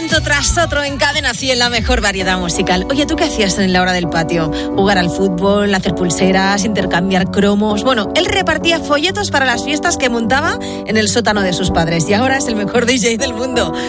Momento tras otro en Cadena 100, la mejor variedad musical. Oye, ¿tú qué hacías en la hora del patio? ¿Jugar al fútbol, hacer pulseras, intercambiar cromos? Bueno, él repartía folletos para las fiestas que montaba en el sótano de sus padres y ahora es el mejor DJ del mundo.